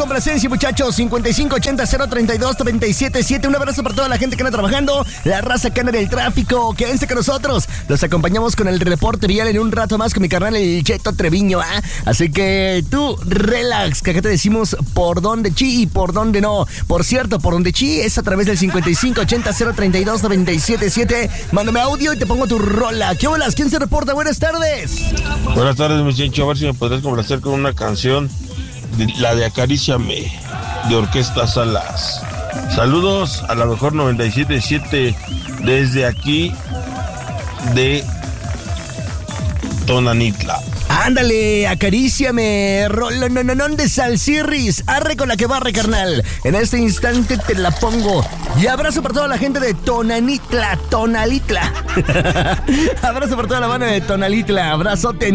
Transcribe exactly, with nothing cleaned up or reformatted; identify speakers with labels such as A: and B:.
A: complacencia, muchachos. cincuenta y cinco ochenta cero treinta y dos noventa y siete siete. Un abrazo para toda la gente que anda trabajando, la raza que anda en el tráfico. Quédense con nosotros. Los acompañamos con el reporte vial en un rato más con mi carnal el Cheto Treviño, ¿ah? Así que tú, relax, que acá te decimos por dónde chi y por dónde no. Por cierto, por dónde chi es a través del cincuenta y cinco ochenta cero treinta y dos noventa y siete siete. Mándame audio y te pongo tu rola. ¿Qué holas? ¿Quién se reporta? Buenas tardes.
B: Buenas tardes, mi Chencho. A ver si me podrías complacer con una canción, de, la de Acaríciame, de Orquesta Salas. Saludos a la mejor noventa y siete siete desde aquí de Tonanitla.
A: Ándale, acaríciame, rolo, no, no, no, de Salsirris, arre con la que barre, carnal. En este instante te la pongo. Y abrazo para toda la gente de Tonanitla, Tonalitla. Abrazo para toda la banda de Tonalitla, abrazote.